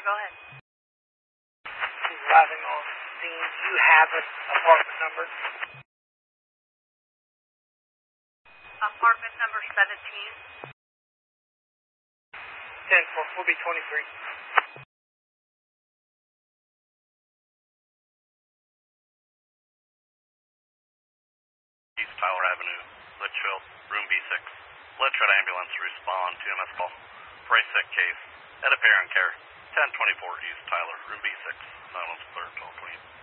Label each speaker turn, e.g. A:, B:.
A: go ahead.
B: She's arriving on scene. Do you have an apartment number?
A: Apartment number 17.
B: 10-4, we'll be 23.
C: East Tyler Avenue, Litchfield, room B6. Litchfield ambulance respond to MS call. For a sick case. At a parent care. 1024 East Tyler, room B6. Silence clear, 1220.